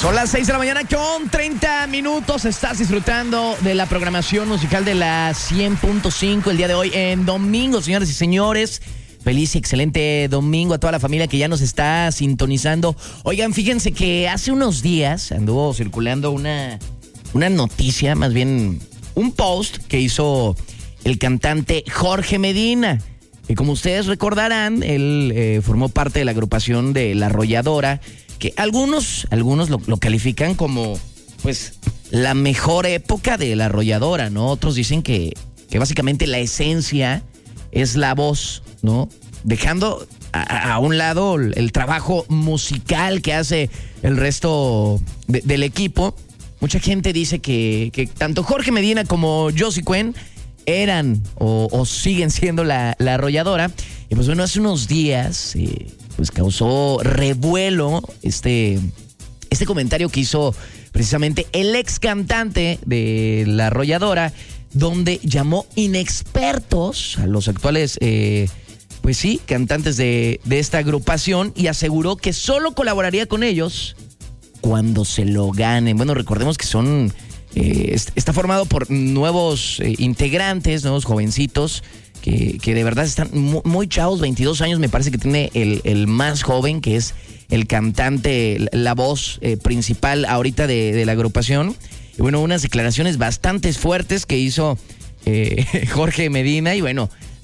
Son las 6 de la mañana con 30 minutos. Estás disfrutando de la programación musical de la 100.5 el día de hoy en domingo, señoras y señores. Feliz y excelente domingo a toda la familia que ya nos está sintonizando. Oigan, fíjense que hace unos días anduvo circulando una noticia, más bien un post que hizo el cantante Jorge Medina. Y como ustedes recordarán, él formó parte de la agrupación de La Arrolladora, que algunos lo califican como, pues, la mejor época de La Arrolladora, ¿no? Otros dicen que básicamente la esencia es la voz, ¿no? Dejando a un lado el trabajo musical que hace el resto del equipo. Mucha gente dice que tanto Jorge Medina como Josie Cuen eran o siguen siendo la Arrolladora. Y pues bueno, hace unos días pues causó revuelo este comentario que hizo precisamente el ex cantante de La Arrolladora, donde llamó inexpertos a los actuales pues sí, cantantes de esta agrupación, y aseguró que solo colaboraría con ellos cuando se lo ganen. Bueno, recordemos que son está formado por nuevos integrantes, nuevos jovencitos que de verdad están muy chavos, 22 años me parece que tiene el más joven, que es el cantante, la voz principal ahorita de la agrupación. Y bueno, unas declaraciones bastante fuertes que hizo Jorge Medina, y bueno,